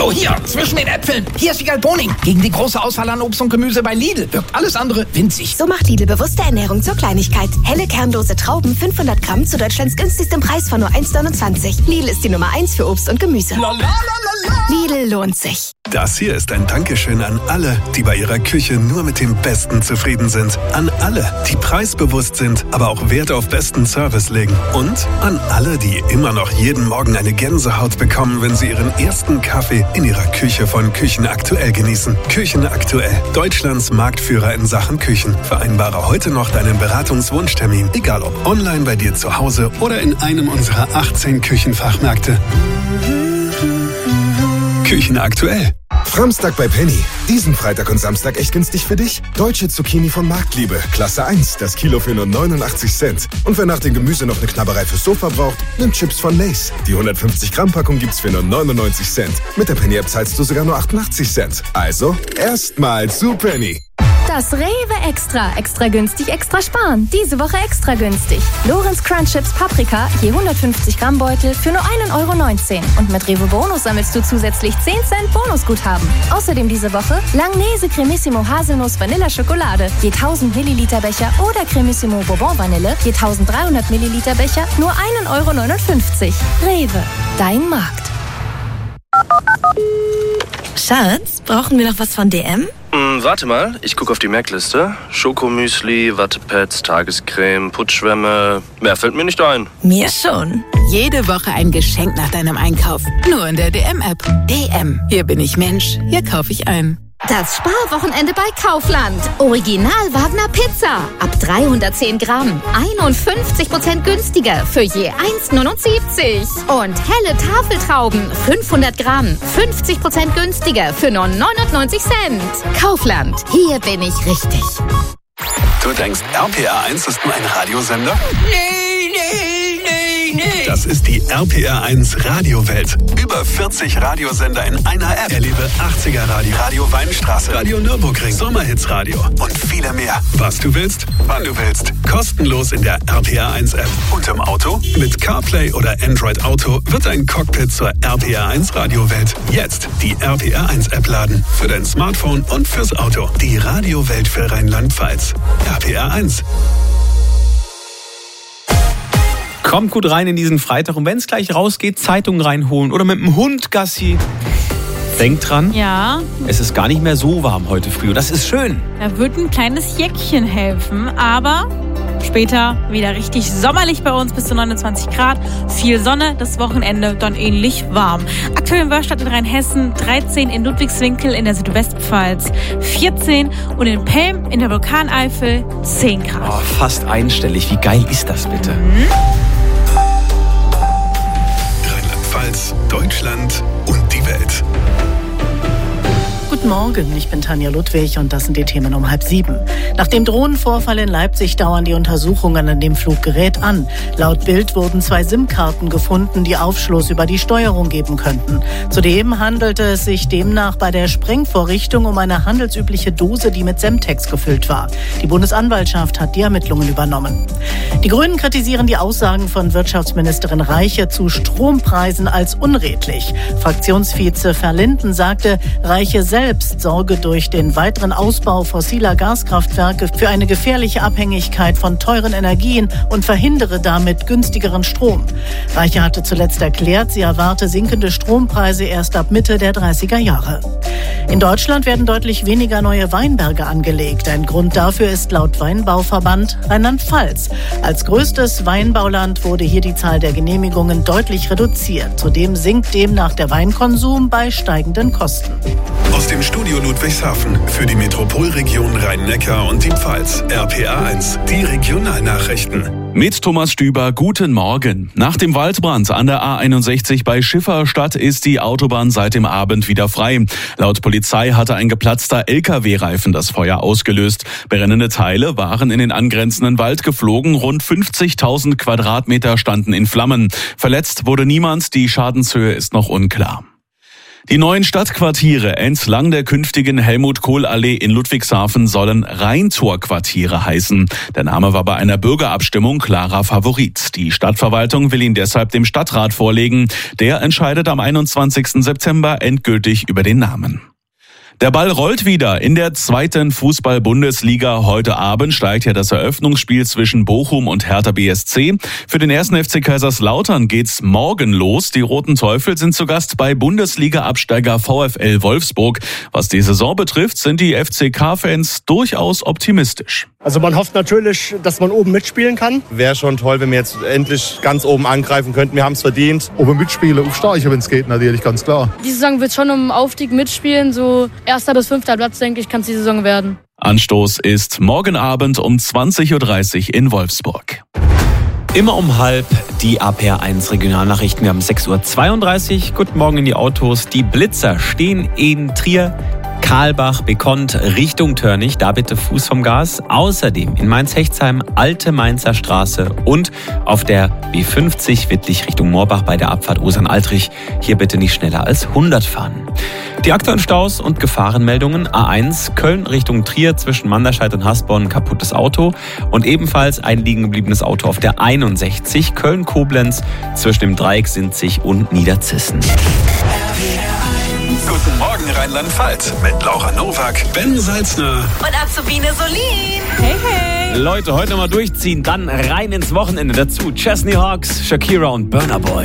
Hallo, hier, zwischen den Äpfeln. Hier ist Wiegald Boning. Gegen die große Auswahl an Obst und Gemüse bei Lidl wirkt alles andere winzig. So macht Lidl bewusste Ernährung zur Kleinigkeit. Helle kernlose Trauben, 500 Gramm zu Deutschlands günstigstem Preis von nur 1,29. Lidl ist die Nummer 1 für Obst und Gemüse. Lidl lohnt sich. Das hier ist ein Dankeschön an alle, die bei ihrer Küche nur mit dem Besten zufrieden sind. An alle, die preisbewusst sind, aber auch Wert auf besten Service legen. Und an alle, die immer noch jeden Morgen eine Gänsehaut bekommen, wenn sie ihren ersten Kaffee in ihrer Küche von Küchen Aktuell genießen. Küchen Aktuell, Deutschlands Marktführer in Sachen Küchen. Vereinbare heute noch deinen Beratungswunschtermin, egal ob online bei dir zu Hause oder in einem unserer 18 Küchenfachmärkte. Küchen Aktuell. Samstag bei Penny. Diesen Freitag und Samstag echt günstig für dich. Deutsche Zucchini von Marktliebe. Klasse 1. Das Kilo für nur 89 Cent. Und wer nach dem Gemüse noch eine Knabberei fürs Sofa braucht, nimmt Chips von Lay's. Die 150 Gramm Packung gibt's für nur 99 Cent. Mit der Penny App zahlst du sogar nur 88 Cent. Also, erstmal zu Penny. Das Rewe Extra. Extra günstig, extra sparen. Diese Woche extra günstig. Lorenz Crunch Chips Paprika, je 150 Gramm Beutel für nur 1,19 €. Und mit Rewe Bonus sammelst du zusätzlich 10 Cent Bonusguthaben. Außerdem diese Woche Langnese Cremissimo Haselnuss Vanilla Schokolade, je 1000 Milliliter Becher oder Cremissimo Bourbon Vanille, je 1300 Milliliter Becher, nur 1,59 €. Rewe, dein Markt. Schatz, brauchen wir noch was von DM? Warte mal, ich gucke auf die Merkliste. Schokomüsli, Wattepads, Tagescreme, Putzschwämme. Mehr fällt mir nicht ein. Mir schon. Jede Woche ein Geschenk nach deinem Einkauf. Nur in der DM-App. DM. Hier bin ich Mensch. Hier kaufe ich ein. Das Sparwochenende bei Kaufland. Original Wagner Pizza. Ab 310 Gramm. 51% günstiger für je 1,79. Und helle Tafeltrauben. 500 Gramm. 50% günstiger für nur 99 Cent. Kaufland. Hier bin ich richtig. Du denkst, RPR1 ist nur ein Radiosender? Nee. Das ist die RPR1 Radiowelt. Über 40 Radiosender in einer App. Erlebe 80er Radio, Radio Weinstraße, Radio Nürburgring, Sommerhits-Radio und viele mehr. Was du willst, wann du willst. Kostenlos in der RPR1 App. Und im Auto? Mit CarPlay oder Android Auto wird ein Cockpit zur RPR1 Radiowelt. Jetzt die RPR1 App laden. Für dein Smartphone und fürs Auto. Die Radiowelt für Rheinland-Pfalz. RPR1. Kommt gut rein in diesen Freitag und wenn es gleich rausgeht, Zeitung reinholen oder mit dem Hund Gassi. Denkt dran, es ist gar nicht mehr so warm heute früh und das ist schön. Da wird ein kleines Jäckchen helfen, aber später wieder richtig sommerlich bei uns bis zu 29 Grad. Viel Sonne, das Wochenende dann ähnlich warm. Aktuell in Wörstadt in Rheinhessen 13, in Ludwigswinkel in der Südwestpfalz 14 und in Pelm in der Vulkaneifel 10 Grad. Oh, fast einstellig, wie geil ist das bitte? Rheinland-Pfalz, Deutschland und die Welt. Guten Morgen, ich bin Tanja Ludwig und das sind die Themen um 6:30. Nach dem Drohnenvorfall in Leipzig dauern die Untersuchungen an dem Fluggerät an. Laut Bild wurden 2 SIM-Karten gefunden, die Aufschluss über die Steuerung geben könnten. Zudem handelte es sich demnach bei der Sprengvorrichtung um eine handelsübliche Dose, die mit Semtex gefüllt war. Die Bundesanwaltschaft hat die Ermittlungen übernommen. Die Grünen kritisieren die Aussagen von Wirtschaftsministerin Reiche zu Strompreisen als unredlich. Fraktionsvize Verlinden sagte, Reiche selbst sorge durch den weiteren Ausbau fossiler Gaskraftwerke für eine gefährliche Abhängigkeit von teuren Energien und verhindere damit günstigeren Strom. Reiche hatte zuletzt erklärt, sie erwarte sinkende Strompreise erst ab Mitte der 30er Jahre. In Deutschland werden deutlich weniger neue Weinberge angelegt. Ein Grund dafür ist laut Weinbauverband Rheinland-Pfalz. Als größtes Weinbauland wurde hier die Zahl der Genehmigungen deutlich reduziert. Zudem sinkt demnach der Weinkonsum bei steigenden Kosten. Aus dem Studio Ludwigshafen für die Metropolregion Rhein-Neckar und die Pfalz. RPR1, die Regionalnachrichten. Mit Thomas Stüber, guten Morgen. Nach dem Waldbrand an der A61 bei Schifferstadt ist die Autobahn seit dem Abend wieder frei. Laut Polizei hatte ein geplatzter LKW-Reifen das Feuer ausgelöst. Brennende Teile waren in den angrenzenden Wald geflogen. Rund 50.000 Quadratmeter standen in Flammen. Verletzt wurde niemand, die Schadenshöhe ist noch unklar. Die neuen Stadtquartiere entlang der künftigen Helmut-Kohl-Allee in Ludwigshafen sollen Rheintor-Quartiere heißen. Der Name war bei einer Bürgerabstimmung klarer Favorit. Die Stadtverwaltung will ihn deshalb dem Stadtrat vorlegen. Der entscheidet am 21. September endgültig über den Namen. Der Ball rollt wieder in der 2. Fußball-Bundesliga. Heute Abend steigt ja das Eröffnungsspiel zwischen Bochum und Hertha BSC. Für den 1. FC Kaiserslautern geht's morgen los. Die Roten Teufel sind zu Gast bei Bundesliga-Absteiger VfL Wolfsburg. Was die Saison betrifft, sind die FCK-Fans durchaus optimistisch. Also man hofft natürlich, dass man oben mitspielen kann. Wäre schon toll, wenn wir jetzt endlich ganz oben angreifen könnten. Wir haben es verdient. Oben mitspielen, aufsteigen, wenn es geht, natürlich, ganz klar. Die Saison wird schon um Aufstieg mitspielen. So 1. bis 5. Platz, denke ich, kann es die Saison werden. Anstoß ist morgen Abend um 20.30 Uhr in Wolfsburg. Immer um halb die APR1 Regionalnachrichten. Wir haben 6.32 Uhr. Guten Morgen in die Autos. Die Blitzer stehen in Trier, Karlbach, Bekont, Richtung Törnich. Da bitte Fuß vom Gas. Außerdem in Mainz-Hechtsheim, Alte Mainzer Straße und auf der B50 Wittlich Richtung Moorbach bei der Abfahrt Osern-Altrich. Hier bitte nicht schneller als 100 fahren. Die aktuellen Staus und Gefahrenmeldungen: A1 Köln Richtung Trier zwischen Manderscheid und Hasborn, kaputtes Auto und ebenfalls ein liegen gebliebenes Auto auf der 61 Köln-Koblenz zwischen dem Dreieck Sinzig und Niederzissen. Guten Morgen Rheinland-Pfalz mit Laura Nowak, Ben Salzner und Azubine Solin. Hey, hey. Leute, heute mal durchziehen, dann rein ins Wochenende. Dazu Chesney Hawks, Shakira und Burna Boy.